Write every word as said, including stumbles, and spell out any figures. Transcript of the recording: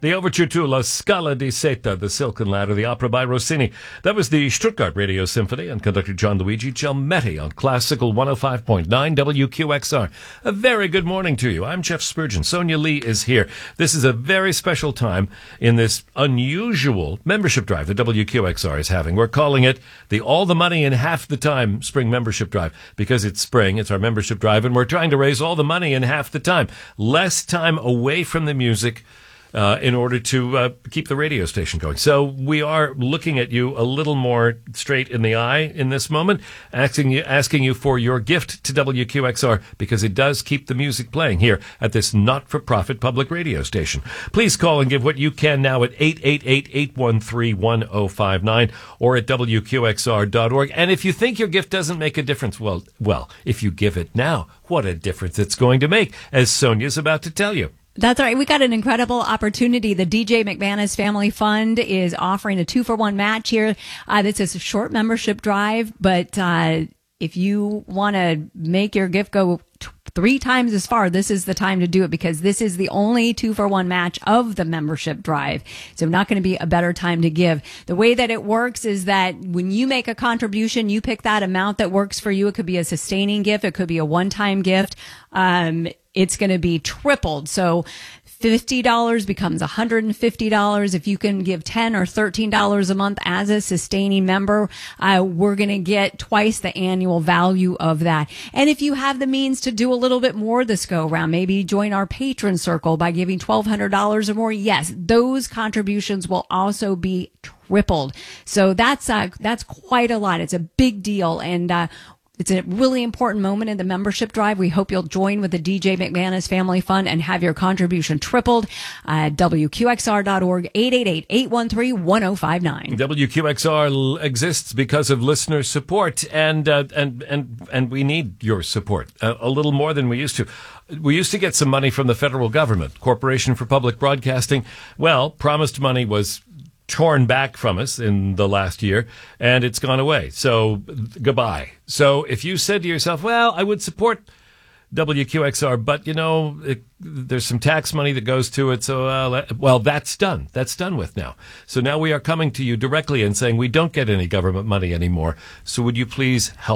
The overture to La Scala di Seta, The Silken Ladder, the opera by Rossini. That was the Stuttgart Radio Symphony and conductor John Luigi Gelmetti on Classical one oh five point nine W Q X R. A very good morning to you. I'm Jeff Spurgeon. Sonia Lee is here. This is a very special time in this unusual membership drive that W Q X R is having. We're calling it the All the Money in Half the Time Spring Membership Drive because it's spring, it's our membership drive, and we're trying to raise all the money in half the time. Less time away from the music Uh, in order to uh, keep the radio station going. So we are looking at you a little more straight in the eye in this moment, asking you, asking you for your gift to W Q X R because it does keep the music playing here at this not-for-profit public radio station. Please call and give what you can now at eight eight eight, eight one three, one oh five nine or at W Q X R dot org. And if you think your gift doesn't make a difference, well, well, if you give it now, what a difference it's going to make, as Sonia's about to tell you. That's right. We got an incredible opportunity. The D J McManus Family Fund is offering a two for one match here. Uh, this is a short membership drive, but uh, if you want to make your gift go t- three times as far, this is the time to do it because this is the only two for one match of the membership drive. So not going to be a better time to give. The way that it works is that when you make a contribution, you pick that amount that works for you. It could be a sustaining gift. It could be a one-time gift. Um, it's going to be tripled. So fifty dollars becomes one hundred fifty dollars. If you can give ten dollars or thirteen dollars a month as a sustaining member, uh, we're going to get twice the annual value of that. And if you have the means to do a little bit more this go around, maybe join our patron circle by giving twelve hundred dollars or more, yes, those contributions will also be tripled. So that's, uh, that's quite a lot. It's a big deal. And, uh, it's a really important moment in the membership drive. We hope you'll join with the D J McManus Family Fund and have your contribution tripled. Uh, W Q X R dot org, eight eight eight, eight one three, one oh five nine. W Q X R l- exists because of listener support, and uh, and and and we need your support uh, a little more than we used to. We used to get some money from the federal government, Corporation for Public Broadcasting. Well, promised money was torn back from us in the last year, and it's gone away. So goodbye. So if you said to yourself, well, I would support W Q X R, but, you know, it, there's some tax money that goes to it. So, uh, well, that's done. That's done with now. So now we are coming to you directly and saying we don't get any government money anymore. So would you please help?